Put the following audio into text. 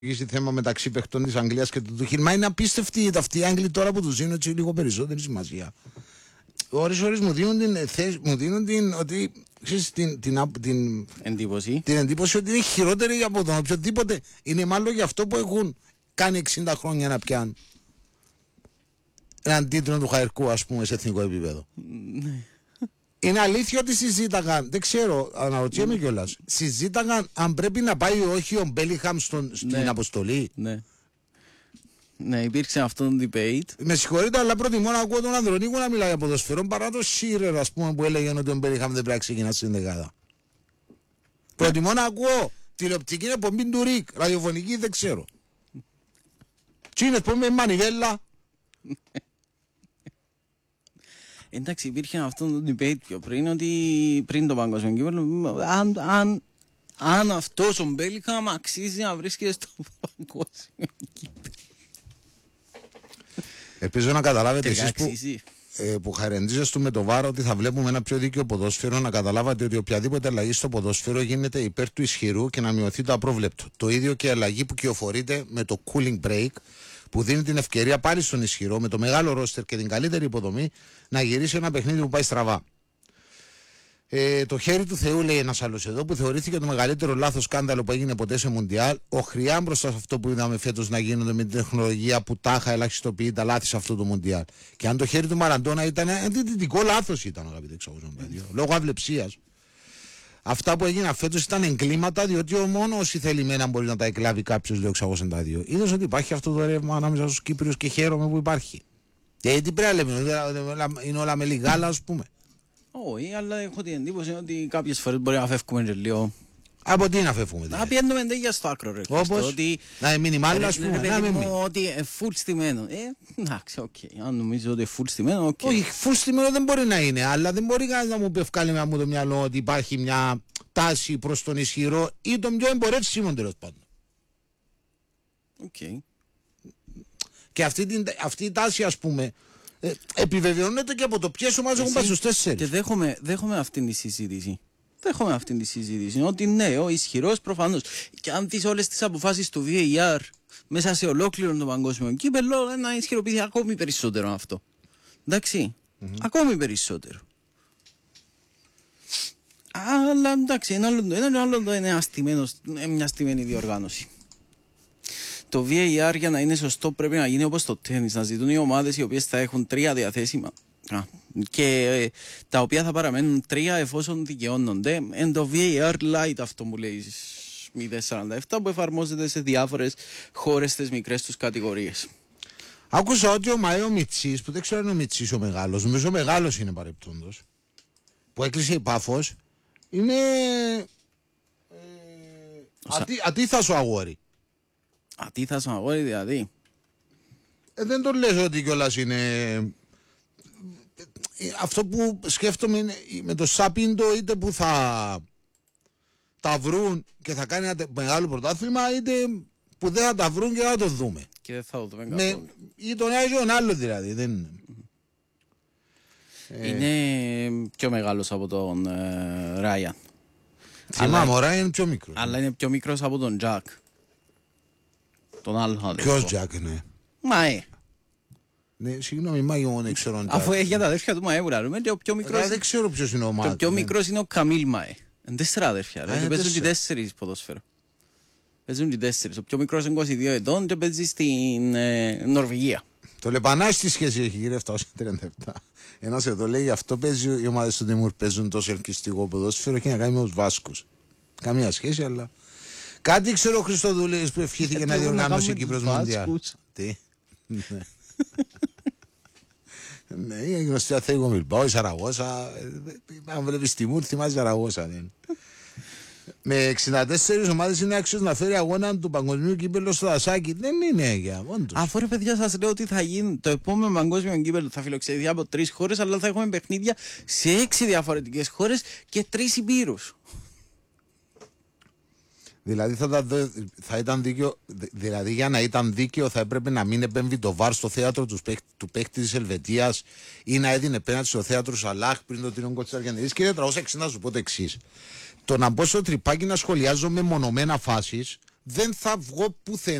θέμα μεταξύ παιχτών της Αγγλίας και του Τουχίλ. Μα είναι απίστευτη αυτοί οι Άγγλοι τώρα που τους δίνουν έτσι λίγο περισσότερη σημασία. Ώρες μου δίνουν την ότι ξέρεις, την εντύπωση ότι είναι χειρότερη από τον οποιοδήποτε. Είναι μάλλον για αυτό που έχουν κάνει 60 χρόνια να πιάνουν έναν τίτλο του Χαϊκού, ας πούμε, σε εθνικό επίπεδο. Είναι αλήθεια ότι συζήταγαν, δεν ξέρω, αναρωτιέμαι κιόλας, συζήταγαν αν πρέπει να πάει ή όχι ο Μπέλιγχαμ στην αποστολή. Ναι, υπήρξε αυτό το debate. Με συγχωρείτε, αλλά προτιμώ να ακούω τον Ανδρονίκο να μιλάει για ποδοσφαιρό παρά το Σίρερ, ας πούμε, που έλεγε ότι ο Μπέλιγχαμ δεν πρέπει να ξεκινά στην δεκάδα. Προτιμώ να ακούω τηλεοπτική εκπομπή του Ρικ, ραδιοφωνική δεν ξέρω. Τι είναι, πούμε, μανιβέλα. Εντάξει, υπήρχε αυτό το debate πιο πριν, ότι πριν το παγκόσμιο κύπελλο, αν αυτός ο Μπέλιγχαμ αξίζει να βρίσκεται στο παγκόσμιο κύπελλο. Ελπίζω να καταλάβετε εσείς που χαρεντίζεστε με το βάρο ότι θα βλέπουμε ένα πιο δίκαιο ποδόσφαιρο, να καταλάβατε ότι οποιαδήποτε αλλαγή στο ποδόσφαιρο γίνεται υπέρ του ισχυρού και να μειωθεί το απρόβλεπτο. Το ίδιο και η αλλαγή που κυοφορείται με το cooling break, που δίνει την ευκαιρία πάλι στον ισχυρό με το μεγάλο ρόστερ και την καλύτερη υποδομή να γυρίσει ένα παιχνίδι που πάει στραβά. Το χέρι του Θεού, λέει ένας άλλος εδώ, που θεωρήθηκε το μεγαλύτερο λάθος σκάνδαλο που έγινε ποτέ σε Μουντιάλ. Οχριά μπροστά σε αυτό που είδαμε φέτος να γίνονται με την τεχνολογία που τάχα ελαχιστοποιεί τα λάθη σε αυτό το Μουντιάλ. Και αν το χέρι του Μαραντόνα ήταν δυτικό λάθος, ήταν, αγαπητέ παιδί, λόγω αυλεψίας. Αυτά που έγιναν φέτος ήταν εγκλήματα, διότι μόνο όσοι θελημένα μπορεί να τα εκλάβει κάποιος, λέει ο 602. Είδες ότι υπάρχει αυτό το ρεύμα ανάμεσα στους Κύπριους και χαίρομαι που υπάρχει. Τι πρέπει να λέμε, είναι όλα με λιγάλα, ας πούμε. Όχι, αλλά έχω την εντύπωση ότι κάποιες φορές μπορεί να φεύγουμε και λίγο. Από τι να φεύγουμε, να πιένουμε τέτοια στο άκρο, ρε. Όπως, ότι να μείνει μάλλον, ας πούμε. Να μην ότι φουλ στημένο. Εντάξει, οκ. Αν νομίζω ότι φουλ στημένο, οκ. Όχι, φουλ στημένο δεν μπορεί να είναι, αλλά δεν μπορεί κανείς να μου πευκάλει με το μυαλό ότι υπάρχει μια τάση προς τον ισχυρό ή τον πιο εμπορεύσιμο, τέλος πάντων. Οκ. Και αυτή η τάση, ας πούμε, επιβεβαιώνεται και από το ποιες ομάδες έχουν πάει στους 4. Και δέχομαι αυτήν τη συζήτηση. Δέχομαι αυτήν τη συζήτηση. Ότι ναι, ο ισχυρός προφανώς. Και αν δεις όλες τις αποφάσεις του VAR μέσα σε ολόκληρο το παγκόσμιο κύπελλο, να ισχυροποιηθεί ακόμη περισσότερο αυτό. Εντάξει. Ακόμη περισσότερο. Αλλά εντάξει, ένα άλλο είναι μια στημένη διοργάνωση. Το VAR για να είναι σωστό πρέπει να γίνει όπως το τένις, να ζητούν οι ομάδες οι οποίες θα έχουν 3 διαθέσιμα και τα οποία θα παραμένουν 3 εφόσον δικαιώνονται. Εν το VAR Lite, αυτό που λέει 047, που εφαρμόζεται σε διάφορες χώρες στις μικρές τους κατηγορίες. Άκουσα ότι ο Μαέο Μιτσής, που δεν ξέρω αν είναι ο Μιτσής ο μεγάλος, νομίζω ο μεγάλος είναι παρεπτόντος, που έκλεισε η Πάφος, είναι ατίθασο αγόρι. Ατίθασο αγόρι δηλαδή. Δεν το λες ότι κιόλας είναι. Αυτό που σκέφτομαι είναι με το Σάπιντο, είτε που θα τα βρουν και θα κάνει ένα μεγάλο πρωτάθλημα, είτε που δεν θα τα βρουν και θα το δούμε. Και δεν θα το δούμε καθόλου. Ή τον ένα ή τον άλλο δηλαδή. Δεν... Είναι πιο μεγάλος από τον Ράιαν. Θυμάμαι, ο Ράιαν είναι πιο μικρός. Αλλά είναι πιο μικρός από τον Τζακ. Τον άλλο. Ποιος Τζακ είναι? Μαέ. Ναι, συγγνώμη, μα εγώ δεν ξέρω. Αφού έχει τα αδέρφια του Μαέ, και ο πιο μικρός. Δεν ξέρω ποιος είναι ο Μαέ. Το πιο μικρός είναι ο Καμίλ Μαέ. Είναι 4 αδέρφια. Παίζουν και 4 ποδόσφαιρο. Παίζουν και 4. Ο πιο μικρός είναι 22 ετών και παίζει στην Νορβηγία. Το Λεπανάς τι σχέση έχει, κύριε, φτάσει 37. Ένας εδώ λέει, αυτό παίζει οι ομάδες του Τιμούρ, παίζουν τόσο ελκυστικό ποδόσφαιρο και να κάνει με τους Βάσκους. Καμία σχέση, αλλά. Κάτι ξέρω ο Χριστοδουλής που ευχήθηκε να διοργανώσει η Κύπρος Μοντιάλ. Τι. Ναι, είναι γνωστή Αθέγο Μιλμπάου, η Σαραγώσα. Αν βλέπεις Τιμούρ, θυμάσαι Σαραγώσα. Με 64 ομάδες είναι άξιος να φέρει αγώνα του παγκοσμίου κύπελλου στο Δασάκι. Δεν είναι για όντως. Αφού ρε παιδιά σας λέω ότι θα γίνει το επόμενο παγκόσμιο κύπελλο, θα φιλοξενηθεί από 3 χώρες, αλλά θα έχουμε παιχνίδια σε 6 διαφορετικές χώρες και 3 υπήρους. Δηλαδή θα ήταν δίκαιο, δηλαδή για να ήταν δίκαιο θα έπρεπε να μην επέμβει το βάρ στο θέατρο του παίκτη της Ελβετίας ή να έδινε πέναντι στο θέατρο Σαλάχ πριν το τυρόν της Αργεντινής. Κύριε Τραούσα, να σου πω το εξής. Το να μπω στο τρυπάκι να σχολιάζω με μονομένα φάσεις δεν θα βγω πουθενά